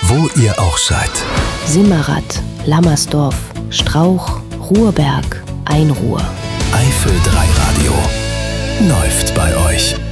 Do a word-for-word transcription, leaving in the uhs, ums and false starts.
wo ihr auch seid. Simmerath, Lammersdorf, Strauch, Ruhrberg, Einruhr. Eifel drei Radio läuft bei euch.